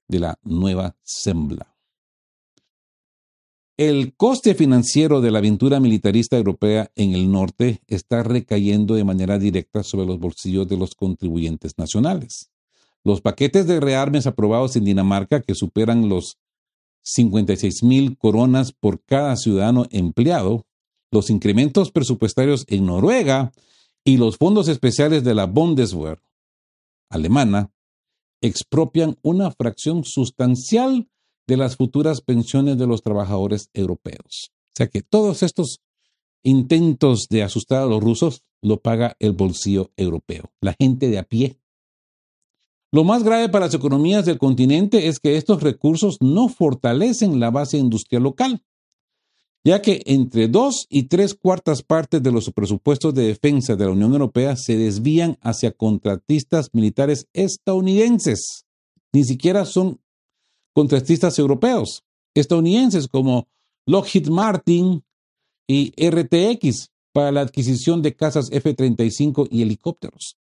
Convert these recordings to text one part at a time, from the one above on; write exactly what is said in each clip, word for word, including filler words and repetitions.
de la nueva Zembla. El coste financiero de la aventura militarista europea en el norte está recayendo de manera directa sobre los bolsillos de los contribuyentes nacionales. Los paquetes de rearmes aprobados en Dinamarca, que superan los cincuenta y seis mil coronas por cada ciudadano empleado, los incrementos presupuestarios en Noruega y los fondos especiales de la Bundeswehr alemana expropian una fracción sustancial de las futuras pensiones de los trabajadores europeos. O sea que todos estos intentos de asustar a los rusos lo paga el bolsillo europeo, la gente de a pie. Lo más grave para las economías del continente es que estos recursos no fortalecen la base industrial local, ya que entre dos y tres cuartas partes de los presupuestos de defensa de la Unión Europea se desvían hacia contratistas militares estadounidenses. Ni siquiera son contratistas europeos, estadounidenses como Lockheed Martin y R T X para la adquisición de cazas F treinta y cinco y helicópteros.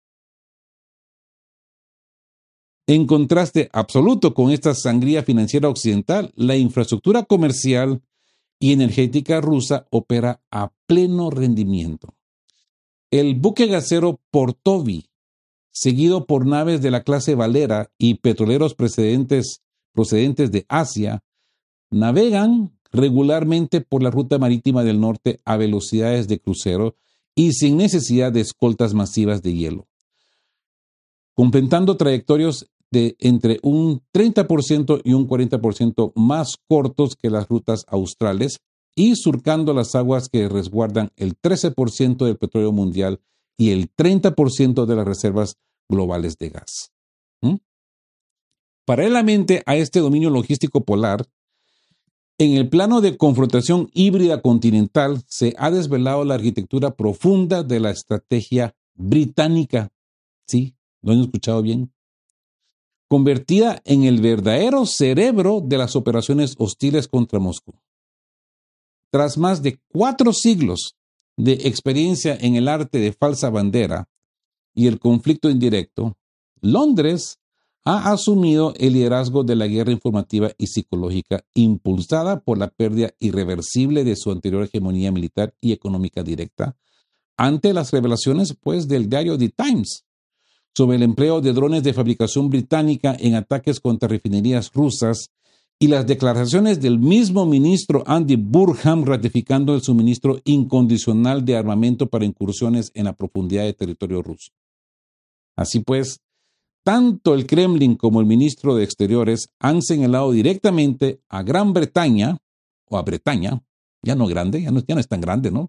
En contraste absoluto con esta sangría financiera occidental, la infraestructura comercial y energética rusa opera a pleno rendimiento. El buque gasero Portovy, seguido por naves de la clase Valera y petroleros procedentes, procedentes de Asia, navegan regularmente por la ruta marítima del norte a velocidades de crucero y sin necesidad de escoltas masivas de hielo, completando trayectorias de entre un treinta por ciento y un cuarenta por ciento más cortos que las rutas australes y surcando las aguas que resguardan el trece por ciento del petróleo mundial y el treinta por ciento de las reservas globales de gas. ¿Mm? Paralelamente a este dominio logístico polar, en el plano de confrontación híbrida continental se ha desvelado la arquitectura profunda de la estrategia británica. ¿Sí? ¿Lo han escuchado bien? Convertida en el verdadero cerebro de las operaciones hostiles contra Moscú. Tras más de cuatro siglos de experiencia en el arte de falsa bandera y el conflicto indirecto, Londres ha asumido el liderazgo de la guerra informativa y psicológica impulsada por la pérdida irreversible de su anterior hegemonía militar y económica directa ante las revelaciones, pues, del diario The Times sobre el empleo de drones de fabricación británica en ataques contra refinerías rusas y las declaraciones del mismo ministro Andy Burnham ratificando el suministro incondicional de armamento para incursiones en la profundidad de territorio ruso. Así pues, tanto el Kremlin como el ministro de Exteriores han señalado directamente a Gran Bretaña, o a Bretaña, ya no grande, ya no, ya no es tan grande, ¿no?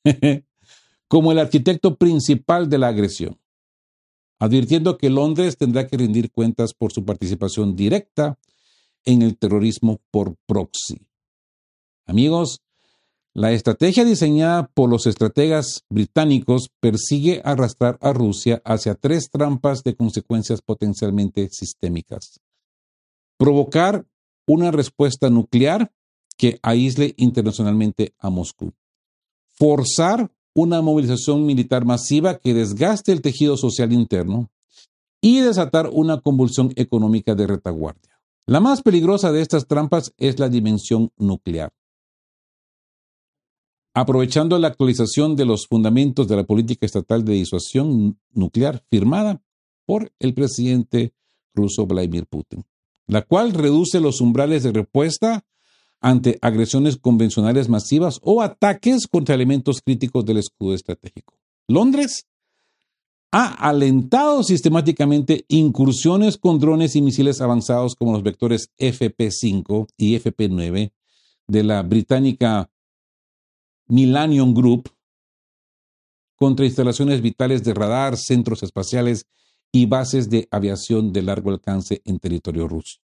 como el arquitecto principal de la agresión, advirtiendo que Londres tendrá que rendir cuentas por su participación directa en el terrorismo por proxy. Amigos, la estrategia diseñada por los estrategas británicos persigue arrastrar a Rusia hacia tres trampas de consecuencias potencialmente sistémicas. Provocar una respuesta nuclear que aísle internacionalmente a Moscú. Forzar una movilización militar masiva que desgaste el tejido social interno y desatar una convulsión económica de retaguardia. La más peligrosa de estas trampas es la dimensión nuclear. Aprovechando la actualización de los fundamentos de la política estatal de disuasión nuclear firmada por el presidente ruso Vladimir Putin, la cual reduce los umbrales de respuesta ante agresiones convencionales masivas o ataques contra elementos críticos del escudo estratégico. Londres ha alentado sistemáticamente incursiones con drones y misiles avanzados como los vectores F P cinco y F P nueve de la británica Millennium Group contra instalaciones vitales de radar, centros espaciales y bases de aviación de largo alcance en territorio ruso.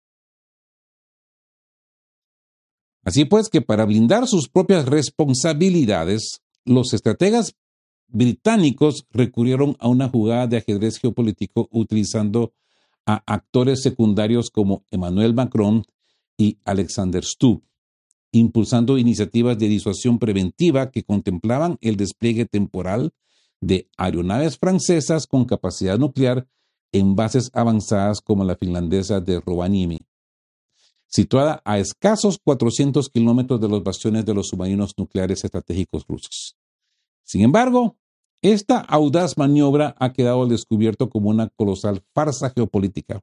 Así pues que para blindar sus propias responsabilidades, los estrategas británicos recurrieron a una jugada de ajedrez geopolítico utilizando a actores secundarios como Emmanuel Macron y Alexander Stubb, impulsando iniciativas de disuasión preventiva que contemplaban el despliegue temporal de aeronaves francesas con capacidad nuclear en bases avanzadas como la finlandesa de Rovaniemi, situada a escasos cuatrocientos kilómetros de los bastiones de los submarinos nucleares estratégicos rusos. Sin embargo, esta audaz maniobra ha quedado al descubierto como una colosal farsa geopolítica,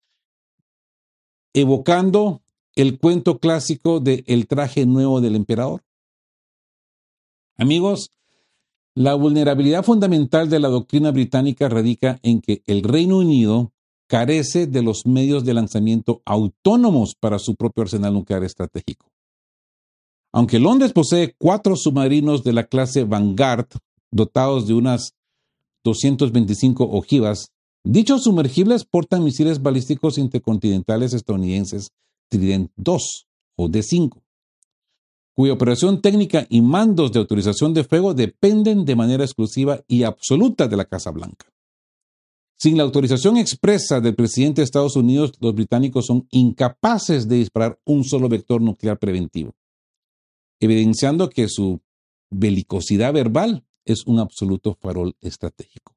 evocando el cuento clásico de El traje nuevo del emperador. Amigos, la vulnerabilidad fundamental de la doctrina británica radica en que el Reino Unido carece de los medios de lanzamiento autónomos para su propio arsenal nuclear estratégico. Aunque Londres posee cuatro submarinos de la clase Vanguard, dotados de unas doscientas veinticinco ojivas, dichos sumergibles portan misiles balísticos intercontinentales estadounidenses Trident dos o D cinco, cuya operación técnica y mandos de autorización de fuego dependen de manera exclusiva y absoluta de la Casa Blanca. Sin la autorización expresa del presidente de Estados Unidos, los británicos son incapaces de disparar un solo vector nuclear preventivo, evidenciando que su belicosidad verbal es un absoluto farol estratégico.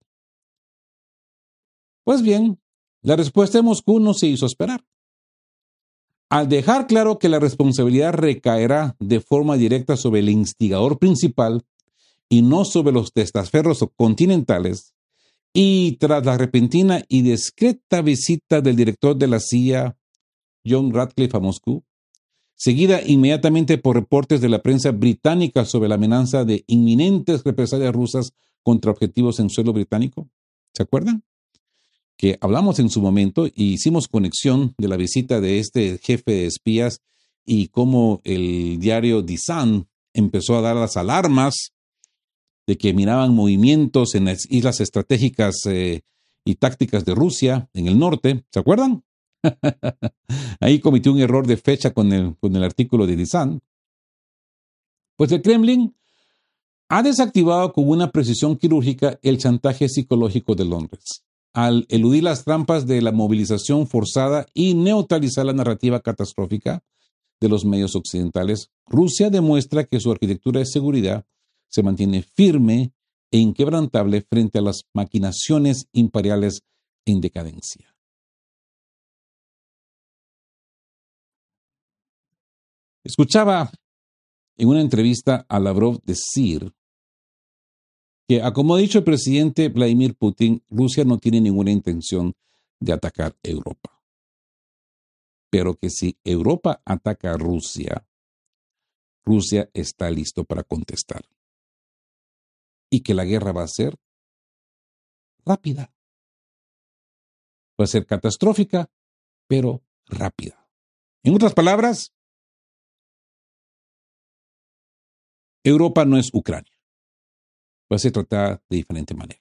Pues bien, la respuesta de Moscú no se hizo esperar. Al dejar claro que la responsabilidad recaerá de forma directa sobre el instigador principal y no sobre los testaferros continentales, y tras la repentina y discreta visita del director de la C I A, John Ratcliffe, a Moscú, seguida inmediatamente por reportes de la prensa británica sobre la amenaza de inminentes represalias rusas contra objetivos en suelo británico, ¿se acuerdan? Que hablamos en su momento y hicimos conexión de la visita de este jefe de espías y cómo el diario The Sun empezó a dar las alarmas de que miraban movimientos en las islas estratégicas eh, y tácticas de Rusia en el norte. ¿Se acuerdan? Ahí cometió un error de fecha con el, con el artículo de The Sun. Pues el Kremlin ha desactivado con una precisión quirúrgica el chantaje psicológico de Londres, al eludir las trampas de la movilización forzada y neutralizar la narrativa catastrófica de los medios occidentales. Rusia demuestra que su arquitectura de seguridad se mantiene firme e inquebrantable frente a las maquinaciones imperiales en decadencia. Escuchaba en una entrevista a Lavrov decir que, como ha dicho el presidente Vladimir Putin, Rusia no tiene ninguna intención de atacar Europa. Pero que si Europa ataca a Rusia, Rusia está listo para contestar. Y que la guerra va a ser rápida. Va a ser catastrófica, pero rápida. En otras palabras, Europa no es Ucrania. Va a ser tratada de diferente manera.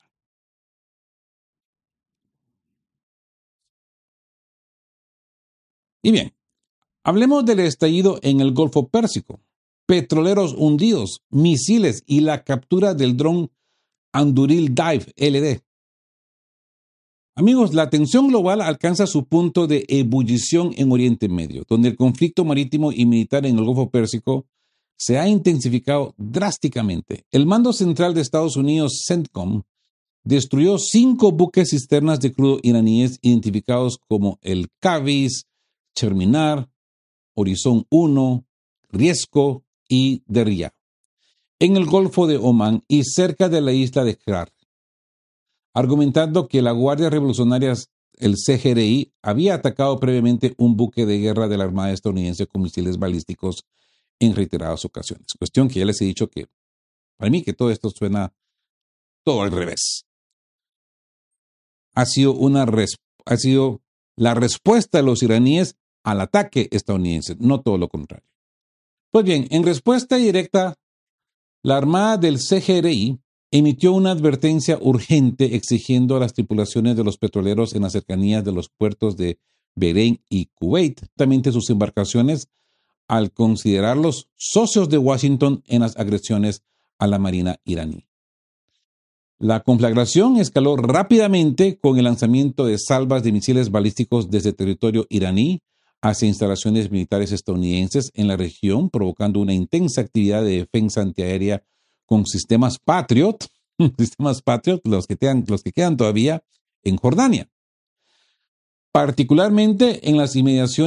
Y bien, hablemos del estallido en el Golfo Pérsico, petroleros hundidos, misiles y la captura del dron Anduril Dive L D. Amigos, la tensión global alcanza su punto de ebullición en Oriente Medio, donde el conflicto marítimo y militar en el Golfo Pérsico se ha intensificado drásticamente. El mando central de Estados Unidos, CENTCOM, destruyó cinco buques cisternas de crudo iraníes identificados como el Kavis, Cherminar, Horizon uno, Riesco y Derya, en el Golfo de Omán y cerca de la isla de Krar, argumentando que la Guardia Revolucionaria, el C G R I, había atacado previamente un buque de guerra de la Armada estadounidense con misiles balísticos en reiteradas ocasiones. Cuestión que ya les he dicho que, para mí, que todo esto suena todo al revés. Ha sido, una res- ha sido la respuesta de los iraníes al ataque estadounidense, no todo lo contrario. Pues bien, en respuesta directa, la Armada del C G R I emitió una advertencia urgente exigiendo a las tripulaciones de los petroleros en las cercanías de los puertos de Bahrein y Kuwait, también sus embarcaciones, al considerarlos socios de Washington en las agresiones a la marina iraní. La conflagración escaló rápidamente con el lanzamiento de salvas de misiles balísticos desde territorio iraní hacia instalaciones militares estadounidenses en la región, provocando una intensa actividad de defensa antiaérea con sistemas Patriot, sistemas Patriot, los que, quedan, los que quedan todavía en Jordania, particularmente en las inmediaciones